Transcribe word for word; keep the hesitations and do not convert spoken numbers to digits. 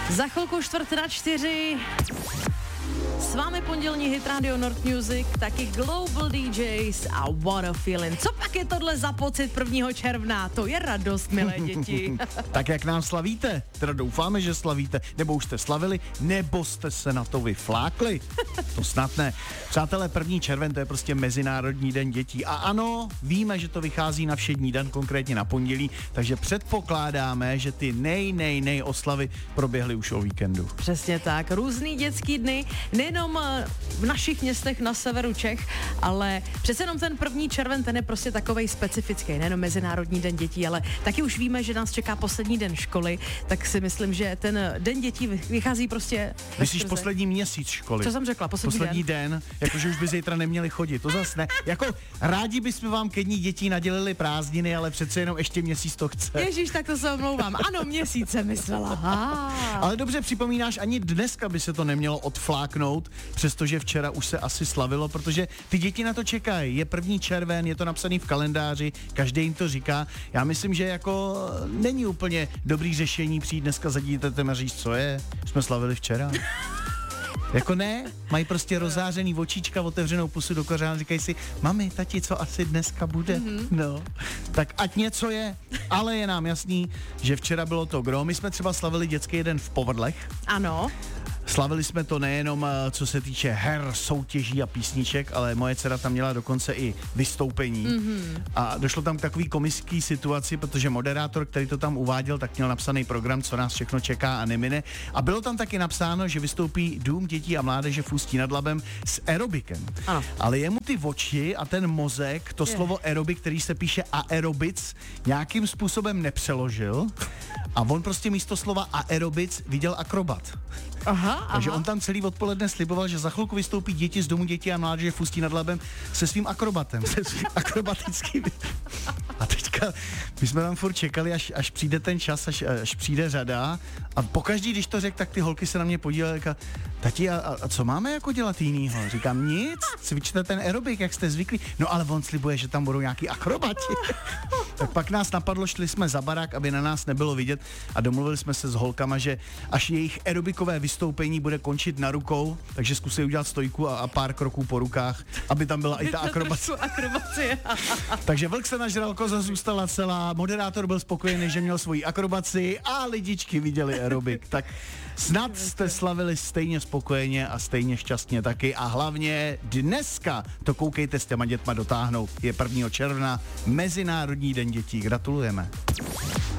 Za chvilku čtvrt na čtyři. S vámi pondělní hit Radio Nord Music, taky Global D Js a What a Feeling. Co pak je tohle za pocit prvního června? To je radost, milé děti. Tak jak nám slavíte? Teda doufáme, že slavíte. Nebo už jste slavili, nebo jste se na to vyflákli. To snad ne. Přátelé, první červen, to je prostě Mezinárodní den dětí. A ano, víme, že to vychází na všední den, konkrétně na pondělí, takže předpokládáme, že ty nej, nej, nej oslavy proběhly už o víkendu. Přesně tak. Různý dětský dny, nejenom v našich městech na severu Čech, ale přece jenom ten první červen, ten je prostě takovej specifický, nejenom Mezinárodní den dětí, ale taky už víme, že nás čeká poslední den školy, tak si myslím, že ten den dětí vychází prostě... Myslíš poslední měsíc školy? Co jsem řekla? Poslední, poslední den. den, jakože už by zítra neměli chodit, to zase ne. Jako rádi bychom vám ke dní dětí nadělili prázdniny, ale přece jenom ještě měsíc to chce. Ježíš, tak to se omlouvám. Ano, měsíce myslela. Ah. Ale dobře připomínáš, ani dneska by se to nemělo odfláknout, přestože včera už se asi slavilo, protože ty děti na to čekají. Je první červen, je to napsaný v kalendáři, každý jim to říká. Já myslím, že jako není úplně dobrý řešení přijít dneska za dítětem a říct, co je, jsme slavili včera. Jako ne, mají prostě rozářený očička, otevřenou pusu do kořán, říkají si, mami, tati, co asi dneska bude? Mm-hmm. No, tak ať něco je, ale je nám jasný, že včera bylo to gro. My jsme třeba slavili dětský den v Povrdlech. Ano. Slavili jsme to nejenom co se týče her, soutěží a písniček, ale moje dcera tam měla dokonce i vystoupení. Mm-hmm. A došlo tam k takový komiský situaci, protože moderátor, který to tam uváděl, tak měl napsaný program, co nás všechno čeká a nemine. A bylo tam taky napsáno, že vystoupí Dům dětí a mládeže v Ústí nad Labem s aerobikem. Ano. Ale jemu ty oči a ten mozek, to je. Slovo aerobik, který se píše aerobic, nějakým způsobem nepřeložil a on prostě místo slova aerobic viděl akrobat. Aha, Takže aha. on tam celý odpoledne sliboval, že za chvilku vystoupí děti z Domu dětí a mládeže v Ústí nad Labem se svým akrobatem, se svým akrobatickým. A teďka my jsme tam furt čekali, až, až přijde ten čas, až, až přijde řada a pokaždý, když to řekl, tak ty holky se na mě podívaly a říká, tati, a, a co máme jako dělat jinýho? Říkám, nic, cvičte ten aerobik, jak jste zvyklí. No ale on slibuje, že tam budou nějaký akrobati. Tak pak nás napadlo, šli jsme za barák, aby na nás nebylo vidět a domluvili jsme se s holkama, že až jejich aerobikové vystoupení bude končit na rukou, takže zkusí udělat stojku a, a pár kroků po rukách, aby tam byla i ta akrobacie. Takže vlk se nažral, koza zůstala celá, moderátor byl spokojený, že měl svoji akrobaci a lidičky viděli aerobik. Tak snad jste slavili stejně spokojeně a stejně šťastně taky a hlavně dneska to koukejte s těma dětma dotáhnout. Je prvního června, Mezinárodní den dětí. Gratulujeme.